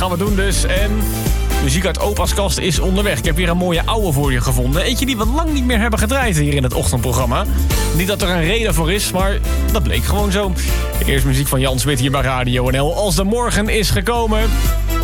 gaan we doen dus. En muziek uit opa's kast is onderweg. Ik heb weer een mooie ouwe voor je gevonden. Eentje die we lang niet meer hebben gedraaid hier in het ochtendprogramma. Niet dat er een reden voor is, maar dat bleek gewoon zo. Eerst muziek van Jan Smit hier bij Radio NL. Als de morgen is gekomen.